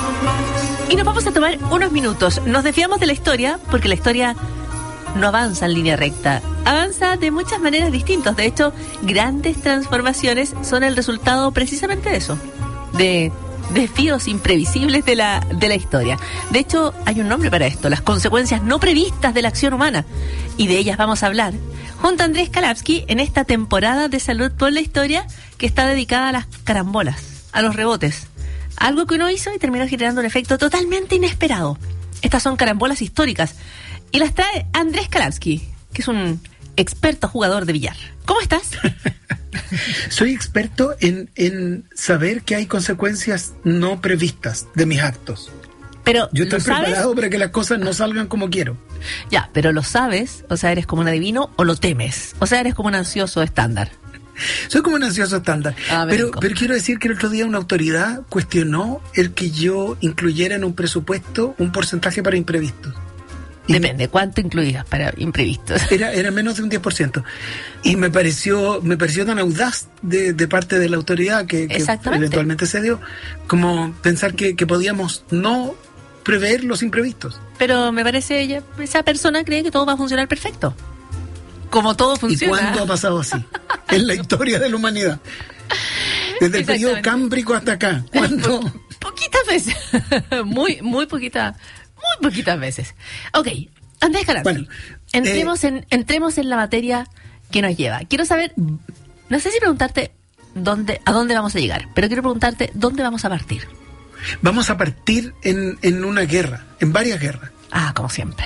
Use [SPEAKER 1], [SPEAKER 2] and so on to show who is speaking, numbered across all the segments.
[SPEAKER 1] Y nos vamos a tomar unos minutos. Nos desviamos de la historia porque la historia no avanza en línea recta. Avanza de muchas maneras distintas. De hecho, grandes transformaciones son el resultado precisamente de eso. De desvíos imprevisibles de la historia. De hecho, hay un nombre para esto: las consecuencias no previstas de la acción humana. Y de ellas vamos a hablar junto a Andrés Kalavsky en esta temporada de Salud por la Historia, que está dedicada a las carambolas, a los rebotes. Algo que uno hizo y terminó generando un efecto totalmente inesperado. Estas son carambolas históricas. Y las trae Andrés Kalavsky, que es un experto jugador de billar. ¿Cómo estás?
[SPEAKER 2] Soy experto en saber que hay consecuencias no previstas de mis actos.
[SPEAKER 1] Pero
[SPEAKER 2] yo estoy preparado para que las cosas no salgan como quiero.
[SPEAKER 1] Ya, pero lo sabes, o sea, eres como un adivino, o lo temes. O sea, eres como un ansioso estándar.
[SPEAKER 2] Soy como un ansioso estándar. Pero quiero decir que el otro día una autoridad cuestionó el que yo incluyera en un presupuesto un porcentaje para imprevistos.
[SPEAKER 1] Depende, ¿cuánto incluías para imprevistos?
[SPEAKER 2] Era menos de un 10%. Y me pareció tan audaz de parte de la autoridad que eventualmente se dio, como pensar que podíamos no prever los imprevistos.
[SPEAKER 1] Pero me parece esa persona cree que todo va a funcionar perfecto. Como todo funciona.
[SPEAKER 2] ¿Y cuándo ha pasado así? En la historia de la humanidad. Desde el periodo cámbrico hasta acá. ¿Cuándo?
[SPEAKER 1] Poquitas veces. Muy poquitas veces. Ok, Andrés Kalavsky. Bueno, entremos en la materia que nos lleva. Quiero saber, no sé si preguntarte a dónde vamos a llegar, pero quiero preguntarte dónde vamos a partir.
[SPEAKER 2] Vamos a partir en una guerra, en varias guerras.
[SPEAKER 1] Ah, como siempre.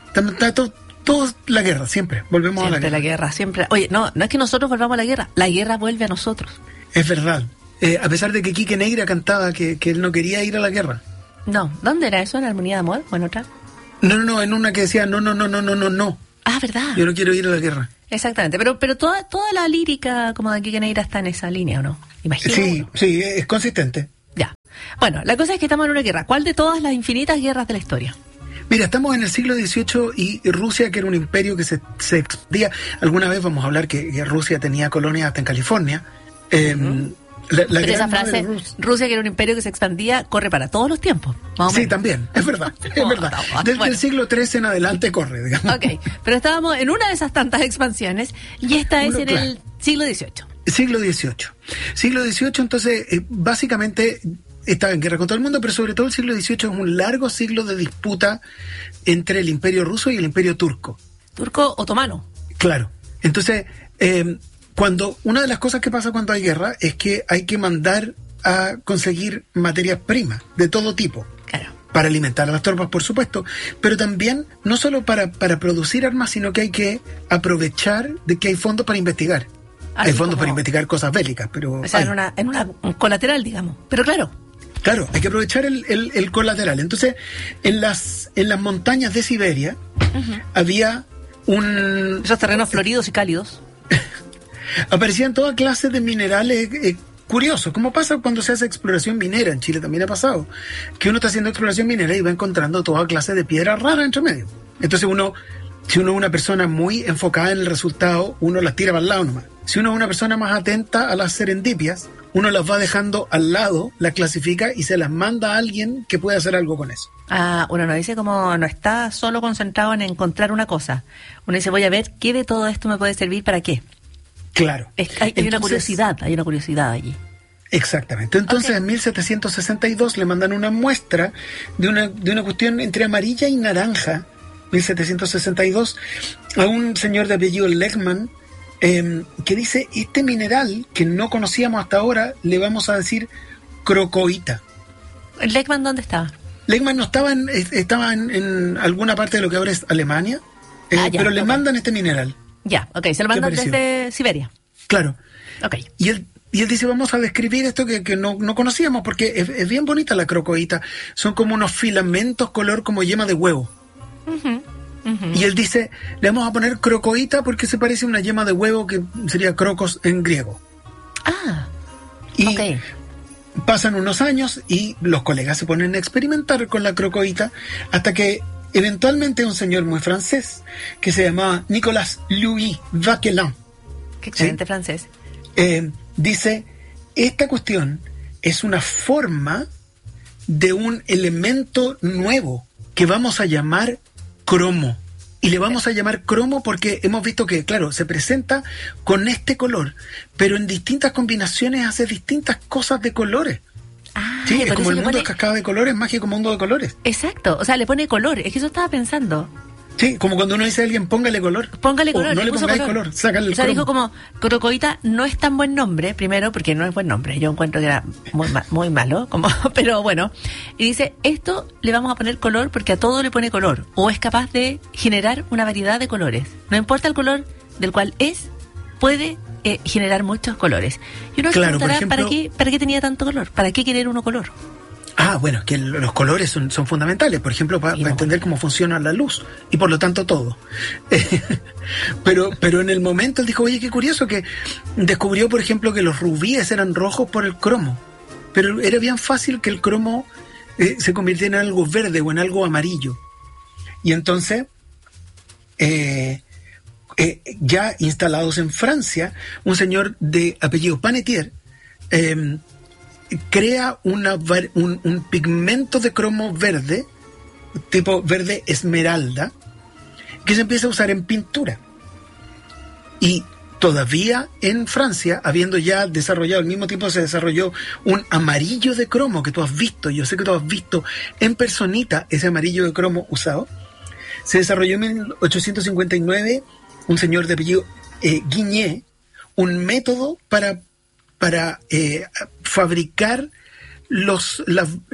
[SPEAKER 2] Todo la guerra, siempre. Volvemos
[SPEAKER 1] siempre
[SPEAKER 2] a la guerra.
[SPEAKER 1] Siempre. Oye, no es que nosotros volvamos a la guerra vuelve a nosotros.
[SPEAKER 2] Es verdad. A pesar de que Quique Neira cantaba que él no quería ir a la guerra.
[SPEAKER 1] No, ¿dónde era eso? ¿En Armonía de Amor o en otra?
[SPEAKER 2] No, en una que decía no.
[SPEAKER 1] Ah, ¿verdad?
[SPEAKER 2] Yo no quiero ir a la guerra.
[SPEAKER 1] Exactamente, pero toda la lírica como de Quique Neira está en esa línea, ¿o no? Imagino.
[SPEAKER 2] Sí, es consistente.
[SPEAKER 1] Ya. Bueno, la cosa es que estamos en una guerra. ¿Cuál de todas las infinitas guerras de la historia?
[SPEAKER 2] Mira, estamos en el siglo XVIII y Rusia, que era un imperio que se expandía. Alguna vez vamos a hablar que Rusia tenía colonias hasta en California.
[SPEAKER 1] Pero esa frase, Rusia, que era un imperio que se expandía, corre para todos los tiempos.
[SPEAKER 2] Sí, también, es verdad. Desde el siglo XIII en adelante corre, digamos.
[SPEAKER 1] Ok, pero estábamos en una de esas tantas expansiones y esta es el siglo XVIII.
[SPEAKER 2] Siglo XVIII, entonces, básicamente estaba en guerra con todo el mundo, pero sobre todo el siglo XVIII es un largo siglo de disputa entre el imperio ruso y el imperio turco.
[SPEAKER 1] Turco-otomano.
[SPEAKER 2] Claro. Entonces, una de las cosas que pasa cuando hay guerra es que hay que mandar a conseguir materias primas de todo tipo.
[SPEAKER 1] Claro.
[SPEAKER 2] Para alimentar a las tropas, por supuesto, pero también no solo para producir armas, sino que hay que aprovechar de que hay fondos para investigar. Hay fondos para investigar cosas bélicas, pero...
[SPEAKER 1] O sea, en una colateral, digamos. Pero claro,
[SPEAKER 2] hay que aprovechar el colateral. Entonces, en las montañas de Siberia había
[SPEAKER 1] esos terrenos floridos y cálidos.
[SPEAKER 2] Aparecían toda clase de minerales curiosos, como pasa cuando se hace exploración minera. En Chile también ha pasado, que uno está haciendo exploración minera y va encontrando toda clase de piedras raras entre medio. Entonces si uno es una persona muy enfocada en el resultado, uno las tira para el lado nomás. Si uno es una persona más atenta a las serendipias, uno las va dejando al lado, las clasifica y se las manda a alguien que pueda hacer algo con eso.
[SPEAKER 1] Uno no dice como no está solo concentrado en encontrar una cosa. Uno dice, voy a ver qué de todo esto me puede servir para qué.
[SPEAKER 2] Claro.
[SPEAKER 1] Hay una curiosidad allí.
[SPEAKER 2] Exactamente. Entonces, en 1762 le mandan una muestra de una cuestión entre amarilla y naranja, 1762, a un señor de apellido Legman, que dice, este mineral que no conocíamos hasta ahora, le vamos a decir crocoíta.
[SPEAKER 1] ¿Legman dónde estaba?
[SPEAKER 2] Legman no estaba estaba en alguna parte de lo que ahora es Alemania, pero le mandan este mineral.
[SPEAKER 1] Ya, se lo mandan desde Siberia.
[SPEAKER 2] Claro.
[SPEAKER 1] Ok.
[SPEAKER 2] Y él dice, vamos a describir esto que no conocíamos, porque es bien bonita la crocoíta. Son como unos filamentos color como yema de huevo. Y él dice, le vamos a poner crocoíta porque se parece a una yema de huevo, que sería crocos en griego. Y pasan unos años y los colegas se ponen a experimentar con la crocoíta hasta que eventualmente un señor muy francés que se llamaba Nicolas Louis Vauquelin,
[SPEAKER 1] qué excelente francés,
[SPEAKER 2] dice, esta cuestión es una forma de un elemento nuevo que vamos a llamar cromo. Y le vamos a llamar cromo porque hemos visto que, claro, se presenta con este color, pero en distintas combinaciones hace distintas cosas de colores. Sí, es como el mundo de cascada de colores, mágico mundo de colores.
[SPEAKER 1] Exacto, o sea, le pone color, es que eso estaba pensando.
[SPEAKER 2] Sí, como cuando uno dice a alguien, póngale color.
[SPEAKER 1] Póngale color.
[SPEAKER 2] No le pongáis color, sácale el cromo.
[SPEAKER 1] O sea, dijo como, crocoita no es tan buen nombre, primero, porque no es buen nombre. Yo encuentro que era muy malo, pero bueno. Y dice, esto le vamos a poner color porque a todo le pone color. O es capaz de generar una variedad de colores. No importa el color del cual es, puede generar muchos colores. Y uno se preguntará, ¿para qué tenía tanto color? ¿Para qué querer uno color?
[SPEAKER 2] Bueno, es que los colores son fundamentales, por ejemplo, para entender cómo funciona la luz y por lo tanto todo. Pero en el momento él dijo, oye, qué curioso que descubrió, por ejemplo, que los rubíes eran rojos por el cromo, pero era bien fácil que el cromo se convirtiera en algo verde o en algo amarillo. Y entonces, ya instalados en Francia, un señor de apellido Panetier crea un pigmento de cromo verde, tipo verde esmeralda, que se empieza a usar en pintura. Y todavía en Francia, habiendo ya desarrollado, al mismo tiempo se desarrolló un amarillo de cromo que tú has visto, yo sé que tú has visto en personita ese amarillo de cromo usado. Se desarrolló en 1859 un señor de apellido Guigné, un método para fabricar los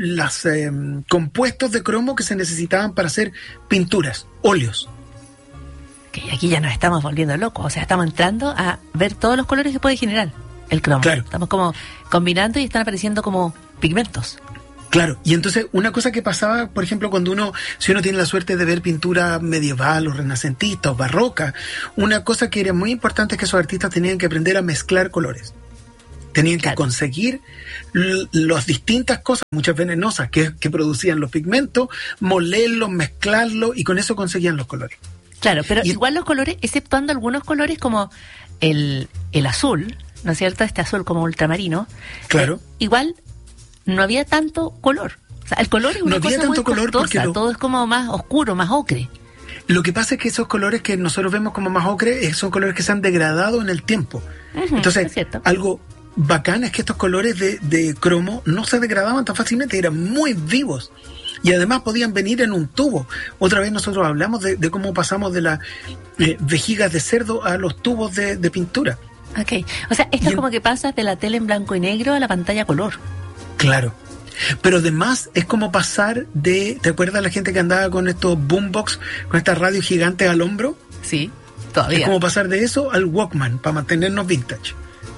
[SPEAKER 2] compuestos de cromo que se necesitaban para hacer pinturas, óleos.
[SPEAKER 1] Que aquí ya nos estamos volviendo locos, o sea, estamos entrando a ver todos los colores que puede generar el cromo.
[SPEAKER 2] Claro.
[SPEAKER 1] Estamos como combinando y están apareciendo como pigmentos.
[SPEAKER 2] Claro, y entonces una cosa que pasaba, por ejemplo, si uno tiene la suerte de ver pintura medieval o renacentista o barroca, una cosa que era muy importante es que esos artistas tenían que aprender a mezclar colores. Tenían que conseguir las distintas cosas, muchas venenosas, que producían los pigmentos, molerlos, mezclarlos, y con eso conseguían los colores.
[SPEAKER 1] Claro, pero igual los colores, exceptuando algunos colores como el azul, ¿no es cierto? Este azul como ultramarino.
[SPEAKER 2] Claro.
[SPEAKER 1] Igual no había tanto color. O sea, el color es una cosa muy costosa, todo es como más oscuro, más ocre.
[SPEAKER 2] Lo que pasa es que esos colores que nosotros vemos como más ocre son colores que se han degradado en el tiempo. Entonces, algo bacán es que estos colores de cromo no se degradaban tan fácilmente, eran muy vivos. Y además podían venir en un tubo. Otra vez nosotros hablamos de cómo pasamos de las vejigas de cerdo a los tubos de pintura.
[SPEAKER 1] Ok, o sea, esto es como que pasas de la tele en blanco y negro a la pantalla color.
[SPEAKER 2] Claro. Pero además es como pasar ¿te acuerdas la gente que andaba con estos boombox, con estas radios gigantes al hombro?
[SPEAKER 1] Sí, todavía.
[SPEAKER 2] Es como pasar de eso al Walkman, para mantenernos vintage.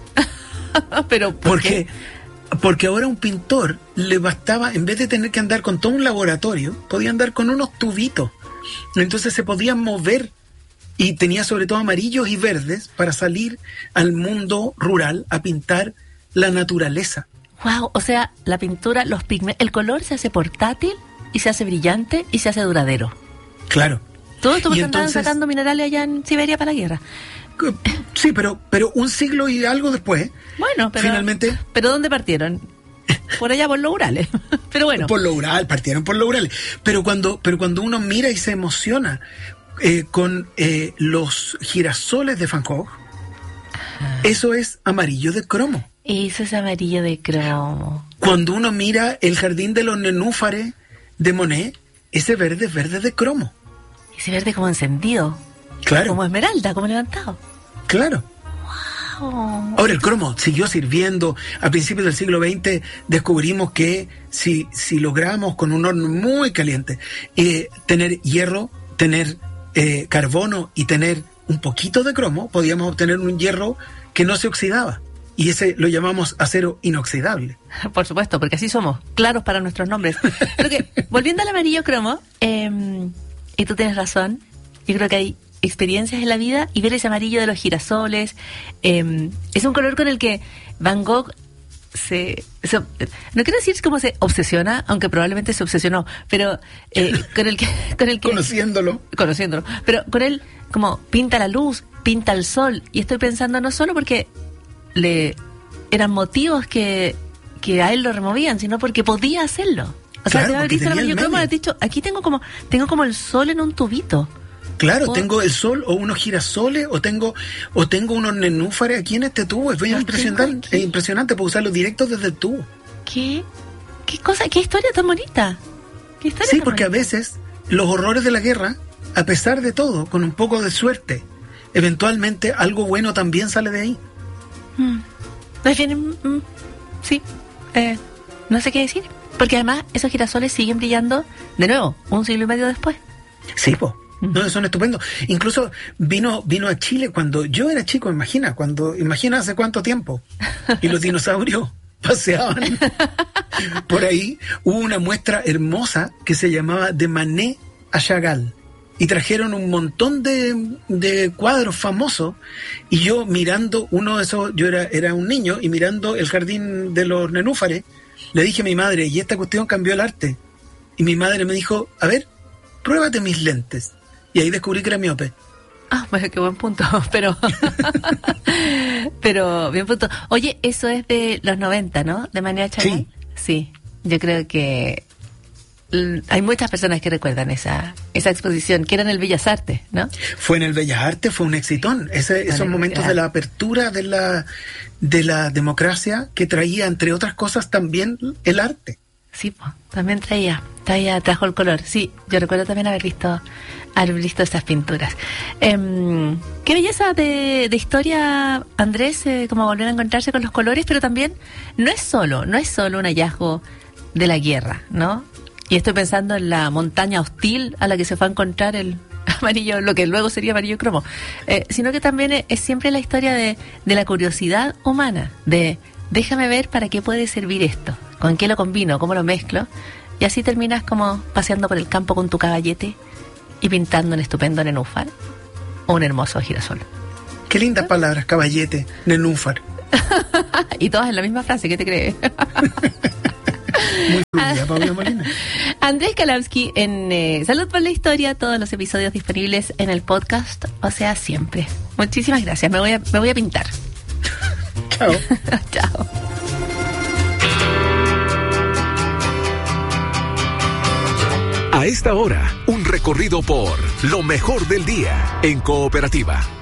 [SPEAKER 1] Pero
[SPEAKER 2] porque ahora a un pintor le bastaba, en vez de tener que andar con todo un laboratorio, podía andar con unos tubitos. Entonces se podían mover y tenía sobre todo amarillos y verdes para salir al mundo rural a pintar la naturaleza.
[SPEAKER 1] Wow, o sea, la pintura, los pigmentos, el color se hace portátil y se hace brillante y se hace duradero.
[SPEAKER 2] Claro.
[SPEAKER 1] Todo esto porque andaban sacando minerales allá en Siberia para la guerra.
[SPEAKER 2] Sí, pero un siglo y algo después.
[SPEAKER 1] Bueno, pero
[SPEAKER 2] finalmente.
[SPEAKER 1] ¿Pero dónde partieron? Por allá por los Urales. Pero bueno.
[SPEAKER 2] Partieron por los Urales. Pero cuando uno mira y se emociona con los girasoles de Van Gogh, eso es amarillo de cromo.
[SPEAKER 1] Eso es amarillo de cromo.
[SPEAKER 2] Cuando uno mira el jardín de los nenúfares de Monet, ese verde es verde de cromo.
[SPEAKER 1] Ese verde como encendido.
[SPEAKER 2] Claro.
[SPEAKER 1] Como esmeralda, como levantado.
[SPEAKER 2] Claro.
[SPEAKER 1] Wow.
[SPEAKER 2] Ahora, el cromo siguió sirviendo. A principios del siglo XX descubrimos que si logramos con un horno muy caliente tener hierro, tener carbono y tener un poquito de cromo, podíamos obtener un hierro que no se oxidaba. Y ese lo llamamos acero inoxidable.
[SPEAKER 1] Por supuesto, porque así somos, claros para nuestros nombres. Pero que, volviendo al amarillo cromo, y tú tienes razón, yo creo que hay experiencias en la vida y ver ese amarillo de los girasoles, es un color con el que Van Gogh no quiero decir cómo se obsesiona, aunque probablemente se obsesionó, pero con el que
[SPEAKER 2] conociéndolo,
[SPEAKER 1] pero con él como pinta la luz, pinta el sol, y estoy pensando no solo porque eran motivos que a él lo removían, sino porque podía hacerlo. O sea,
[SPEAKER 2] Claro,
[SPEAKER 1] te haber
[SPEAKER 2] porque
[SPEAKER 1] visto el
[SPEAKER 2] tenía el
[SPEAKER 1] amarillo cromo,
[SPEAKER 2] medio.
[SPEAKER 1] has dicho, aquí tengo como el sol en un tubito.
[SPEAKER 2] Claro, tengo el sol o unos girasoles o tengo unos nenúfares aquí en este tubo. Es bien
[SPEAKER 1] Los
[SPEAKER 2] impresionante,
[SPEAKER 1] tengo aquí.
[SPEAKER 2] es impresionante porque usarlos directos desde el tubo.
[SPEAKER 1] ¿Qué cosa, qué historia tan bonita? ¿Qué historia
[SPEAKER 2] Sí,
[SPEAKER 1] tan
[SPEAKER 2] porque a
[SPEAKER 1] bonita?
[SPEAKER 2] veces los horrores de la guerra, a pesar de todo, con un poco de suerte, eventualmente algo bueno también sale de ahí.
[SPEAKER 1] Es bien, sí, no sé qué decir. Porque además esos girasoles siguen brillando de nuevo, 1 siglo y medio después.
[SPEAKER 2] Sí, po. No, son estupendos. Incluso vino a Chile cuando yo era chico, imagina hace cuánto tiempo. Y los dinosaurios paseaban por ahí. Hubo una muestra hermosa que se llamaba de Manet a Chagall. Y trajeron un montón de cuadros famosos. Y yo mirando uno de esos, yo era un niño, y mirando el jardín de los nenúfares, le dije a mi madre, y esta cuestión cambió el arte. Y mi madre me dijo, a ver, pruébate mis lentes. Y ahí descubrí que era miope.
[SPEAKER 1] Ah, bueno, qué buen punto, pero bien punto. Oye, eso es de los 90, ¿no? De Manet a Chagall. Sí, yo creo que hay muchas personas que recuerdan esa exposición, que era en el Bellas Artes, ¿no?
[SPEAKER 2] Fue en el Bellas Artes, fue un excitón. Esos momentos de la apertura de la democracia que traía, entre otras cosas, también el arte.
[SPEAKER 1] Sí, pues, también trajo el color. Sí, yo recuerdo también haber visto esas pinturas. Qué belleza de historia, Andrés, como volver a encontrarse con los colores, pero también no es solo un hallazgo de la guerra, ¿no? Y estoy pensando en la montaña hostil a la que se fue a encontrar el amarillo, lo que luego sería amarillo cromo, sino que también es siempre la historia de la curiosidad humana, de déjame ver para qué puede servir esto, con qué lo combino, cómo lo mezclo, y así terminas como paseando por el campo con tu caballete y pintando un estupendo nenúfar o un hermoso girasol.
[SPEAKER 2] Qué lindas palabras, caballete, nenúfar.
[SPEAKER 1] Y todas en la misma frase, ¿qué te crees?
[SPEAKER 2] Muy fluida, Paula Molina.
[SPEAKER 1] Andrés Kalamsky en Salud por la Historia, todos los episodios disponibles en el podcast, o sea, siempre. Muchísimas gracias, me voy a pintar.
[SPEAKER 2] Chao.
[SPEAKER 1] Chao.
[SPEAKER 3] A esta hora, un recorrido por lo mejor del día en Cooperativa.